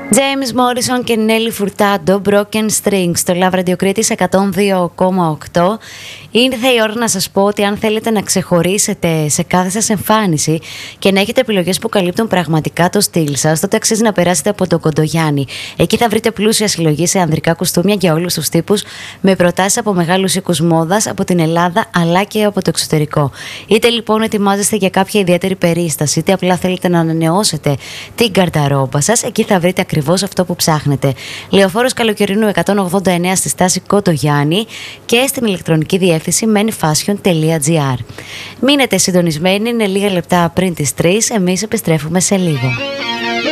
James Morrison και Nelly Furtado, Broken Strings, στο Love Radio Critics 102,8. Ήρθε η ώρα να σας πω ότι αν θέλετε να ξεχωρίσετε σε κάθε σας εμφάνιση και να έχετε επιλογές που καλύπτουν πραγματικά το στυλ σας, τότε αξίζει να περάσετε από το Κοντογιάννη. Εκεί θα βρείτε πλούσια συλλογή σε ανδρικά κουστούμια για όλους τους τύπους, με προτάσεις από μεγάλους οίκους μόδας από την Ελλάδα αλλά και από το εξωτερικό. Είτε λοιπόν ετοιμάζεστε για κάποια ιδιαίτερη περίσταση, είτε απλά θέλετε να ανανεώσετε την καρταρόμπα σας, εκεί θα βρείτε ακριβώς αυτό που ψάχνετε. Λεωφόρος Καλοκαιρινού 189 στη στάση Κοντογιάννη και στην ηλεκτρονική διεύθυνση menfashion.gr. Μείνετε συντονισμένοι, είναι λίγα λεπτά πριν τις 3, εμείς επιστρέφουμε σε λίγο.